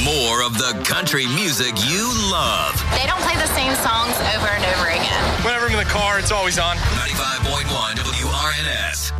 more of the country music you love. They don't play the same songs over and over again. Whenever I'm in the car, it's always on. 95.1 WRNS.